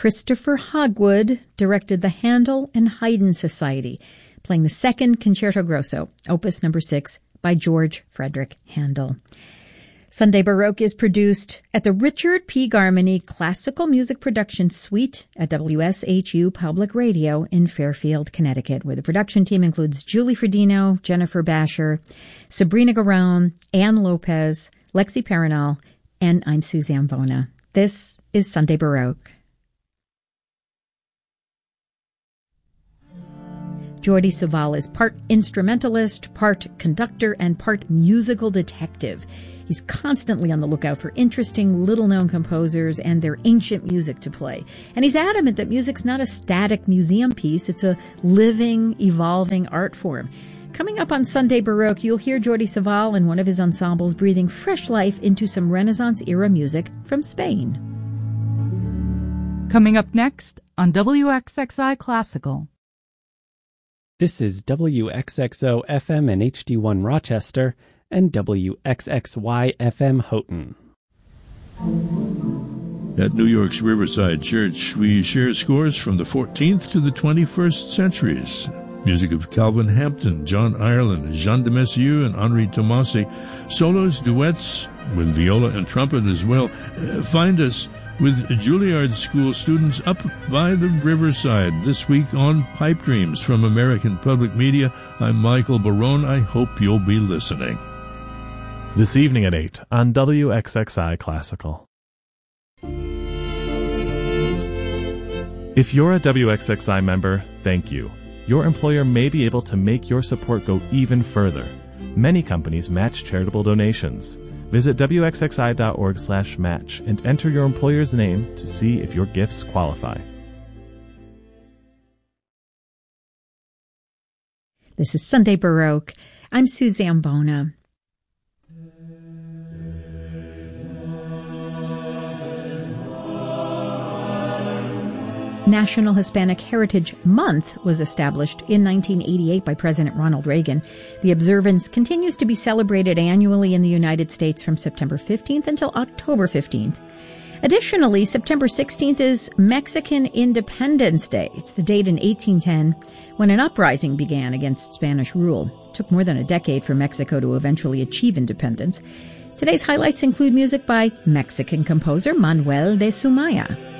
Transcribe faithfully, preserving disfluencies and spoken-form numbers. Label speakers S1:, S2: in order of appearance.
S1: Christopher Hogwood directed the Handel and Haydn Society, playing the second Concerto Grosso, opus number six, by George Frederick Handel. Sunday Baroque is produced at the Richard P. Garmany Classical Music Production Suite at W S H U Public Radio in Fairfield, Connecticut, where the production team includes Julie Fredino, Jennifer Basher, Sabrina Garone, Ann Lopez, Lexi Paranal, and I'm Suzanne Bona. This is Sunday Baroque. Jordi Savall is part instrumentalist, part conductor, and part musical detective. He's constantly on the lookout for interesting, little-known composers and their ancient music to play. And he's adamant that music's not a static museum piece, it's a living, evolving art form. Coming up on Sunday Baroque, you'll hear Jordi Savall and one of his ensembles breathing fresh life into some Renaissance-era music from Spain.
S2: Coming up next on W X X I Classical.
S3: This is W X X O F M and H D one Rochester and W X X Y F M Houghton.
S4: At New York's Riverside Church, we share scores from the fourteenth to the twenty-first centuries. Music of Calvin Hampton, John Ireland, Jean de Messieu, and Henri Tomasi. Solos, duets, with viola and trumpet as well. Uh, find us with Juilliard School students up by the riverside this week on Pipe Dreams from American Public Media. I'm Michael Barone. I hope you'll be listening.
S5: This evening at eight on W X X I Classical. If you're a W X X I member, thank you. Your employer may be able to make your support go even further. Many companies match charitable donations. Visit W X X I dot org slash match and enter your employer's name to see if your gifts qualify.
S1: This is Sunday Baroque. I'm Suzanne Bona. National Hispanic Heritage Month was established in nineteen eighty-eight by President Ronald Reagan. The observance continues to be celebrated annually in the United States from September fifteenth until October fifteenth. Additionally, September sixteenth is Mexican Independence Day. It's the date in eighteen ten when an uprising began against Spanish rule. It took more than a decade for Mexico to eventually achieve independence. Today's highlights include music by Mexican composer Manuel de Sumaya.